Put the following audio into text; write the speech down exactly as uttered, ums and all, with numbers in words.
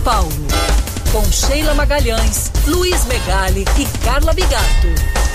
Paulo. Com Sheila Magalhães, Luiz Megali e Carla Bigato.